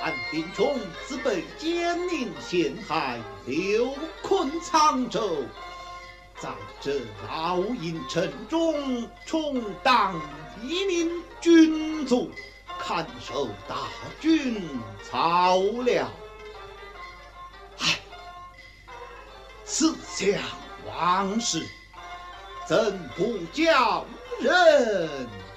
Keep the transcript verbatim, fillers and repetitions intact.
韩定冲自被奸佞陷害，流困沧州，在这老营城中充当一名军卒，看守大军操粮。唉，思想往事，怎不叫人